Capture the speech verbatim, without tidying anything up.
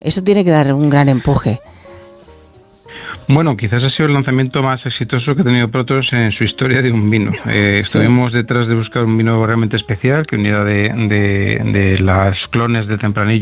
Eso tiene que dar un gran empuje. Bueno, quizás ha sido el lanzamiento más exitoso que ha tenido Protos en su historia de un vino. Eh, sí. Estuvimos detrás de buscar un vino realmente especial que uniera de, de, de las clones de Tempranillo